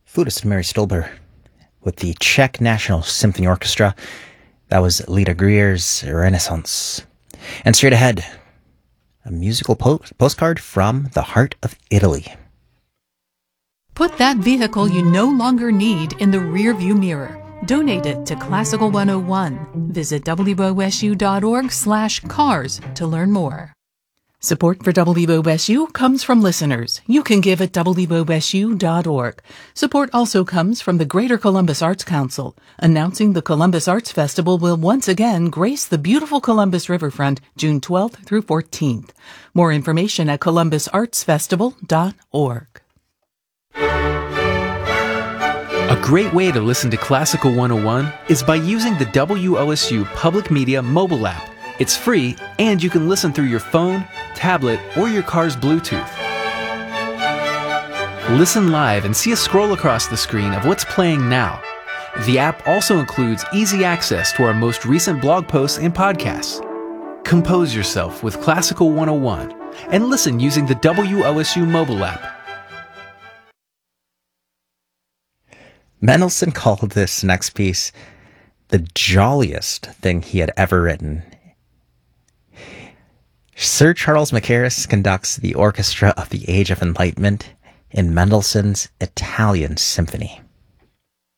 Flutist Mary Stolber with the Czech National Symphony Orchestra. That was Lita Grier's Renaissance. And straight ahead, a musical postcard from the heart of Italy. Put that vehicle you no longer need in the rearview mirror. Donate it to Classical 101. Visit wosu.org/cars to learn more. Support for WOSU comes from listeners. You can give at wosu.org. Support also comes from the Greater Columbus Arts Council, announcing the Columbus Arts Festival will once again grace the beautiful Columbus riverfront June 12th through 14th. More information at columbusartsfestival.org. A great way to listen to Classical 101 is by using the WOSU Public Media mobile app. It's free, and you can listen through your phone, tablet, or your car's Bluetooth. Listen live and see a scroll across the screen of what's playing now. The app also includes easy access to our most recent blog posts and podcasts. Compose yourself with Classical 101 and listen using the WOSU mobile app. Mendelssohn called this next piece the jolliest thing he had ever written. Sir Charles Mackerras conducts the Orchestra of the Age of Enlightenment in Mendelssohn's Italian Symphony.